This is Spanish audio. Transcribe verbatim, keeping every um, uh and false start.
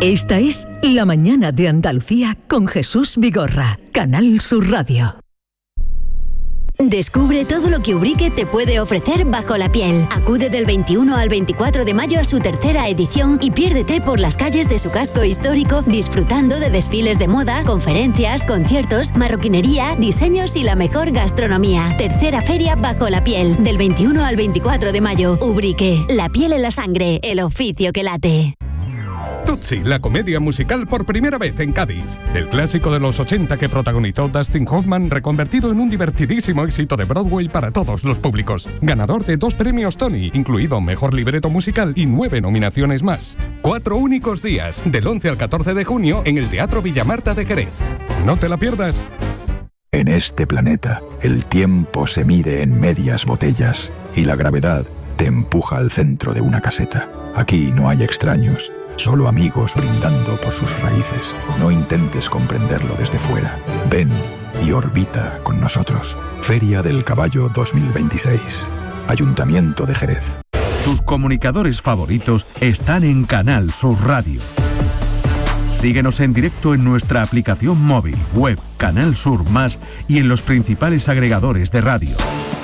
Esta es La Mañana de Andalucía con Jesús Vigorra, Canal Sur Radio. Descubre todo lo que Ubrique te puede ofrecer bajo la piel. Acude del veintiuno al veinticuatro de mayo a su tercera edición y piérdete por las calles de su casco histórico disfrutando de desfiles de moda, conferencias, conciertos, marroquinería, diseños y la mejor gastronomía. Tercera feria bajo la piel, del veintiuno al veinticuatro de mayo. Ubrique, la piel en la sangre, el oficio que late. Tutsi, la comedia musical por primera vez en Cádiz. El clásico de los ochenta que protagonizó Dustin Hoffman, reconvertido en un divertidísimo éxito de Broadway para todos los públicos. Ganador de dos premios Tony, incluido Mejor Libreto Musical y nueve nominaciones más. Cuatro únicos días, del once al catorce de junio, en el Teatro Villamarta de Jerez. No te la pierdas. En este planeta, el tiempo se mide en medias botellas y la gravedad te empuja al centro de una caseta. Aquí no hay extraños, solo amigos brindando por sus raíces. No intentes comprenderlo desde fuera. Ven y orbita con nosotros. Feria del Caballo dos mil veintiséis. Ayuntamiento de Jerez. Tus comunicadores favoritos están en Canal Sur Radio. Síguenos en directo en nuestra aplicación móvil, web, Canal Sur Más y en los principales agregadores de radio.